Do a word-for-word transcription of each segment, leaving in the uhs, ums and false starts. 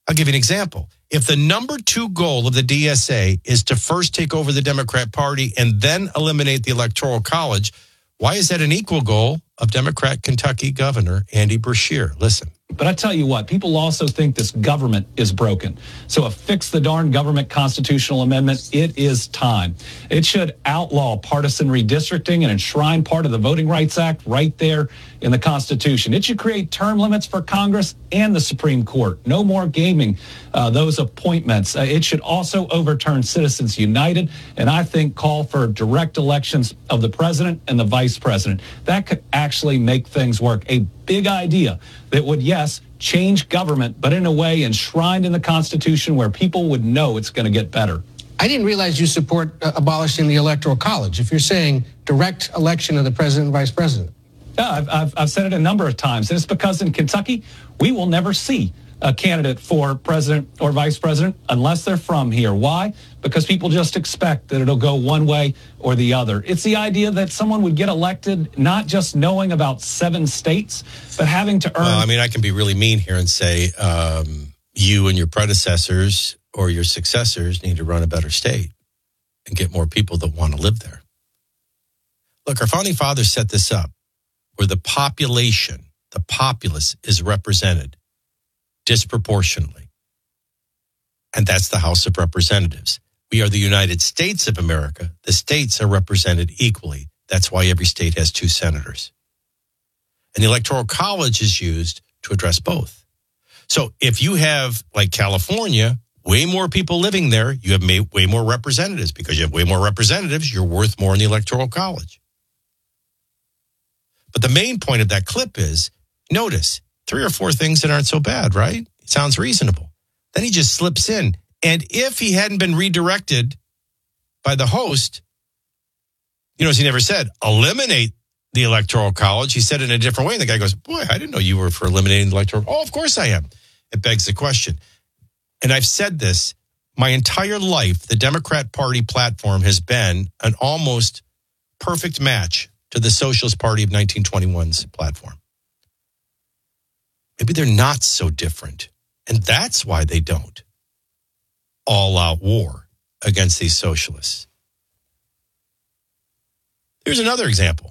I'll give you an example. If the number two goal of the D S A is to first take over the Democrat Party and then eliminate the Electoral College, why is that an equal goal of Democrat Kentucky Governor Andy Beshear? Listen. But I tell you what, people also think this government is broken. So a fix the darn government constitutional amendment, it is time. It should outlaw partisan redistricting and enshrine part of the Voting Rights Act right there in the Constitution. It should create term limits for Congress and the Supreme Court. No more gaming uh, those appointments. Uh, it should also overturn Citizens United and I think call for direct elections of the president and the vice president. That could actually make things work. A big idea that would, yes, change government, but in a way enshrined in the Constitution where people would know it's going to get better. I didn't realize you support uh, abolishing the Electoral College. If you're saying direct election of the president and vice president. Yeah, I've, I've, I've said it a number of times. And it's because in Kentucky, we will never see a candidate for president or vice president unless they're from here. Why? Because people just expect that it'll go one way or the other. It's the idea that someone would get elected not just knowing about seven states, but having to earn... Well, I mean, I can be really mean here and say um, you and your predecessors or your successors need to run a better state and get more people that want to live there. Look, our founding fathers set this up where the population, the populace is represented disproportionately. And that's the House of Representatives. We are the United States of America. The states are represented equally. That's why every state has two senators. And the Electoral College is used to address both. So if you have, like California, way more people living there, you have way more representatives. Because you have way more representatives, you're worth more in the Electoral College. But the main point of that clip is, notice, three or four things that aren't so bad, right? It sounds reasonable. Then he just slips in. And if he hadn't been redirected by the host, you know, as he never said, eliminate the Electoral College. He said it in a different way. And the guy goes, boy, I didn't know you were for eliminating the Electoral. Oh, of course I am. It begs the question. And I've said this my entire life. The Democrat Party platform has been an almost perfect match to the Socialist Party of nineteen twenty-one's platform. Maybe they're not so different. And that's why they don't all-out war against these socialists. Here's another example.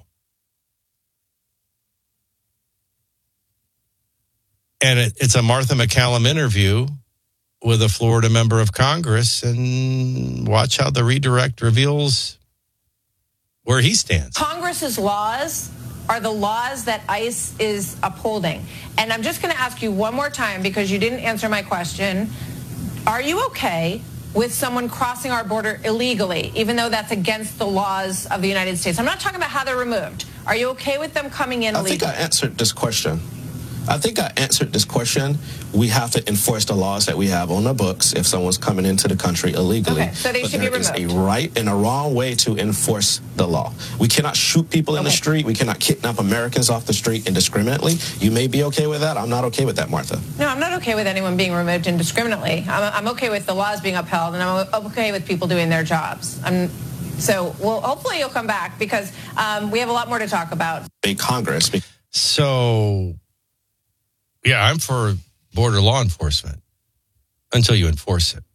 And it, it's a Martha McCallum interview with a Florida member of Congress. And watch how the redirect reveals where he stands. Congress's laws are the laws that ICE is upholding. And I'm just going to ask you one more time because you didn't answer my question. Are you okay with someone crossing our border illegally, even though that's against the laws of the United States? I'm not talking about how they're removed. Are you okay with them coming in illegally? I think I answered this question. I think I answered this question. We have to enforce the laws that we have on the books if someone's coming into the country illegally. Okay, so they but should be there is removed. a right and a wrong way to enforce the law. We cannot shoot people in Okay. the street. We cannot kidnap Americans off the street indiscriminately. You may be okay with that. I'm not okay with that, Martha. No, I'm not okay with anyone being removed indiscriminately. I'm, I'm okay with the laws being upheld, and I'm okay with people doing their jobs. I'm, so, well, hopefully you'll come back because um, we have a lot more to talk about. A Congress. So, yeah, I'm for border law enforcement until you enforce it.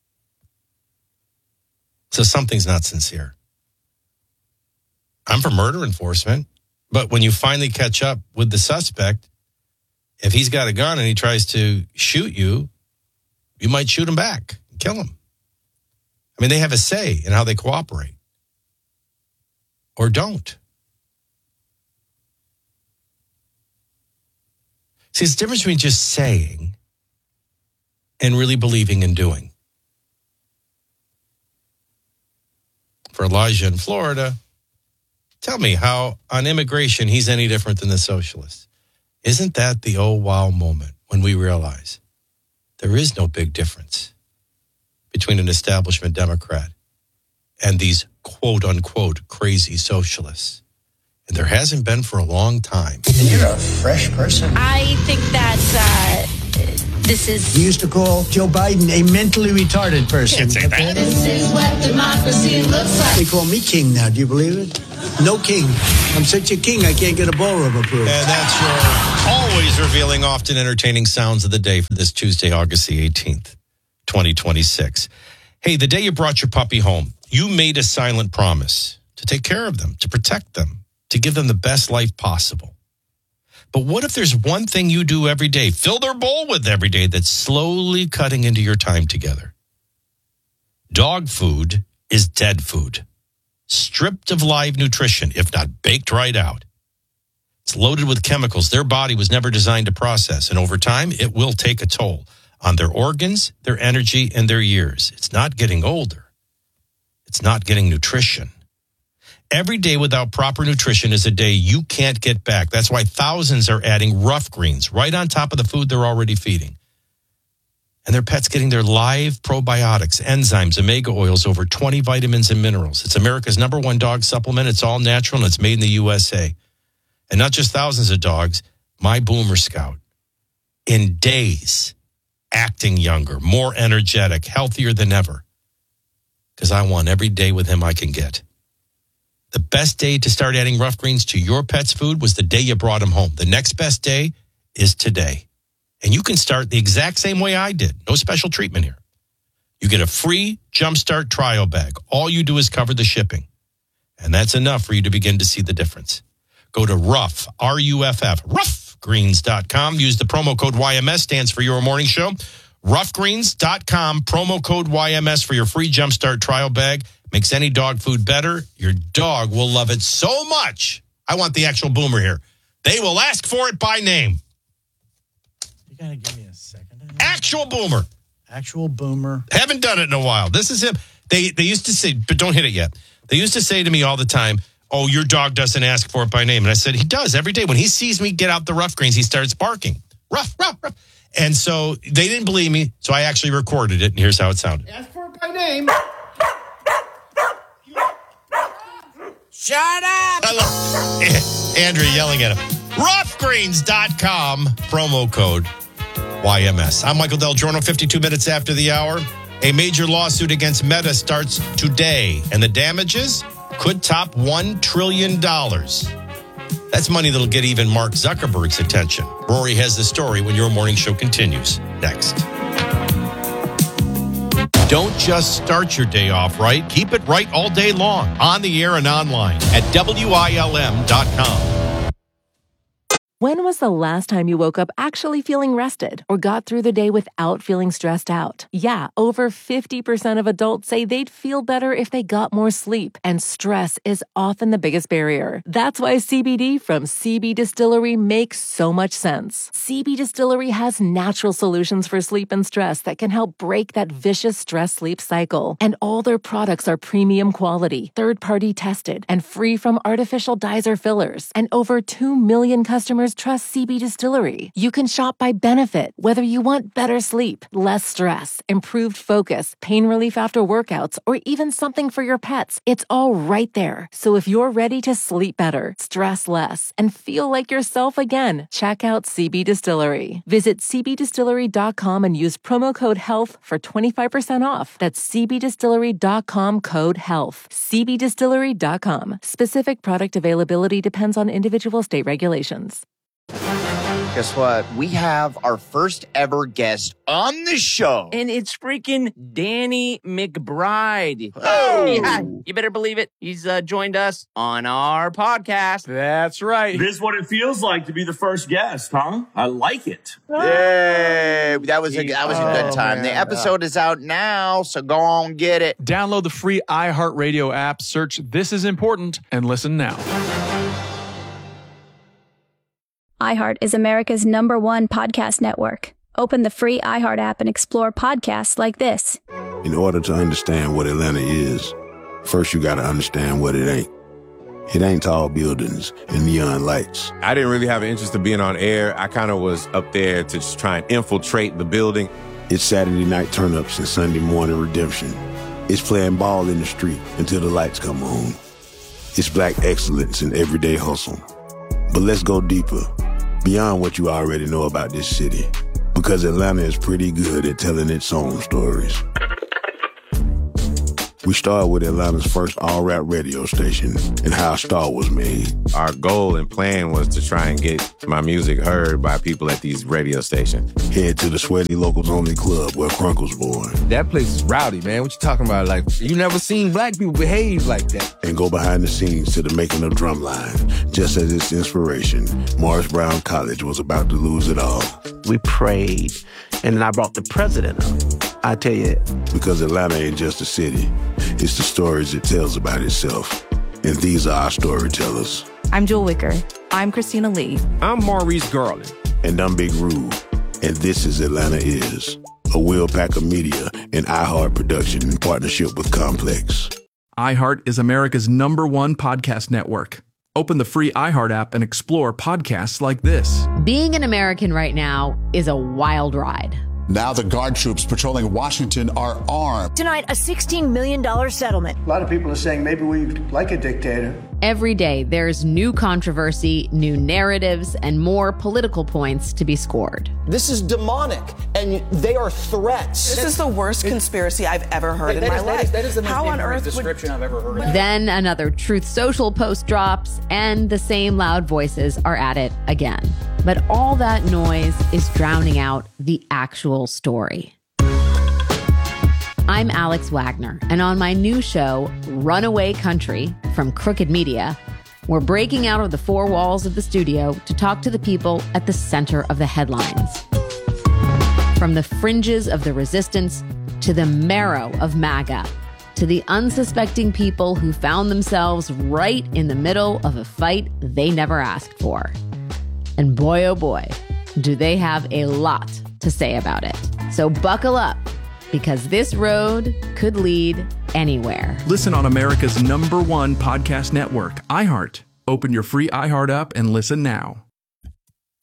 So something's not sincere. I'm for murder enforcement, but when you finally catch up with the suspect, if he's got a gun and he tries to shoot you, you might shoot him back, kill him. I mean, they have a say in how they cooperate or don't. See, it's the difference between just saying and really believing and doing. For Elijah in Florida, tell me how on immigration he's any different than the socialists. Isn't that the oh wow moment when we realize there is no big difference between an establishment Democrat and these quote unquote crazy socialists? And there hasn't been for a long time. You're a fresh person. I think that uh, This is... We used to call Joe Biden a mentally retarded person. Can't say that. This is what democracy looks like. They call me king now. Do you believe it? No king. I'm such a king, I can't get a ballroom approved. And that's your always revealing, often entertaining sounds of the day for this Tuesday, August the eighteenth, twenty twenty-six. Hey, the day you brought your puppy home, you made a silent promise to take care of them, to protect them, to give them the best life possible. But what if there's one thing you do every day, fill their bowl with every day, that's slowly cutting into your time together? Dog food is dead food, stripped of live nutrition, if not baked right out. It's loaded with chemicals their body was never designed to process, and over time, it will take a toll on their organs, their energy, and their years. It's not getting older. It's not getting nutrition. Every day without proper nutrition is a day you can't get back. That's why thousands are adding Rough Greens right on top of the food they're already feeding. And their pets getting their live probiotics, enzymes, omega oils, over twenty vitamins and minerals. It's America's number one dog supplement. It's all natural and it's made in the U S A. And not just thousands of dogs, my Boomer Scout, in days, acting younger, more energetic, healthier than ever. Because I want every day with him I can get. The best day to start adding Rough Greens to your pet's food was the day you brought him home. The next best day is today. And you can start the exact same way I did. No special treatment here. You get a free Jumpstart trial bag. All you do is cover the shipping. And that's enough for you to begin to see the difference. Go to Ruff, R U F F, ruff greens dot com. Use the promo code Y M S, stands for Your Morning Show. ruff greens dot com, promo code Y M S for your free Jumpstart trial bag. Makes any dog food better. Your dog will love it so much. I want the actual Boomer here. They will ask for it by name. You got to give me a second. Actual Boomer. Actual Boomer. Haven't done it in a while. This is him. They they used to say, but don't hit it yet. They used to say to me all the time, oh, your dog doesn't ask for it by name. And I said, he does every day. When he sees me get out the Rough Greens, he starts barking. Ruff, ruff, ruff. And so they didn't believe me. So I actually recorded it. And here's how it sounded. Ask for it by name. Shut up! I love Andrea yelling at him. ruff greens dot com, promo code Y M S. I'm Michael Del Giorno, fifty-two minutes after the hour. A major lawsuit against Meta starts today, and the damages could top one trillion dollars. That's money that'll get even Mark Zuckerberg's attention. Rory has the story when Your Morning Show continues next. Don't just start your day off right. Keep it right all day long, on the air and online at W I L M dot com. When was the last time you woke up actually feeling rested or got through the day without feeling stressed out? Yeah, over fifty percent of adults say they'd feel better if they got more sleep, and stress is often the biggest barrier. That's why C B D from C B Distillery makes so much sense. C B Distillery has natural solutions for sleep and stress that can help break that vicious stress-sleep cycle. And all their products are premium quality, third-party tested, and free from artificial dyes or fillers. And over two million customers trust C B Distillery. You can shop by benefit, whether you want better sleep, less stress, improved focus, pain relief after workouts, or even something for your pets. It's all right there. So if you're ready to sleep better, stress less, and feel like yourself again, check out C B Distillery. Visit C B distillery dot com and use promo code HEALTH for twenty-five percent off. That's C B distillery dot com, code HEALTH. C B distillery dot com. Specific product availability depends on individual state regulations. Guess what? We have our first ever guest on the show. And it's freaking Danny McBride. Oh. Yeah, you better believe it. He's uh, joined us on our podcast. That's right. This is what it feels like to be the first guest, huh? I like it. Yay. That was a, that was a good Oh, time. man. The episode is out now, so go on get it. Download the free iHeartRadio app, search This Is Important, and listen now. iHeart is America's number one podcast network. Open the free iHeart app and explore podcasts like this. In order to understand what Atlanta is, first you got to understand what it ain't. It ain't tall buildings and neon lights. I didn't really have an interest in being on air. I kind of was up there to just try and infiltrate the building. It's Saturday night turn-ups and Sunday morning redemption. It's playing ball in the street until the lights come on. It's black excellence in everyday hustle. But let's go deeper, beyond what you already know about this city. Because Atlanta is pretty good at telling its own stories. We started with Atlanta's first all-rap radio station and how a star was made. Our goal and plan was to try and get my music heard by people at these radio stations. Head to the Sweaty Locals Only Club where Crunk was born. That place is rowdy, man. What you talking about? Like, you never seen black people behave like that. And go behind the scenes to the making of Drumline. Just as its inspiration, Morris Brown College was about to lose it all. We prayed, and then I brought the president up. I tell you. Because Atlanta ain't just a city. It's the stories it tells about itself. And these are our storytellers. I'm Jewel Wicker. I'm Christina Lee. I'm Maurice Garland. And I'm Big Rube. And this is Atlanta Is, a Will Packer Media and iHeart production in partnership with Complex. iHeart is America's number one podcast network. Open the free iHeart app and explore podcasts like this. Being an American right now is a wild ride. Now the guard troops patrolling Washington are armed. Tonight, a sixteen million dollars settlement. A lot of people are saying maybe we like a dictator. Every day, there's new controversy, new narratives, and more political points to be scored. This is demonic, and they are threats. This is the worst conspiracy I've ever heard in my is, life. That is, that is the most How on earth description would... I've ever heard of. Then another Truth Social post drops, and the same loud voices are at it again. But all that noise is drowning out the actual story. I'm Alex Wagner, and on my new show, Runaway Country, from Crooked Media, we're breaking out of the four walls of the studio to talk to the people at the center of the headlines. From the fringes of the resistance to the marrow of MAGA, to the unsuspecting people who found themselves right in the middle of a fight they never asked for. And boy, oh boy, do they have a lot to say about it. So buckle up, because this road could lead anywhere. Listen on America's number one podcast network, iHeart. Open your free iHeart app and listen now.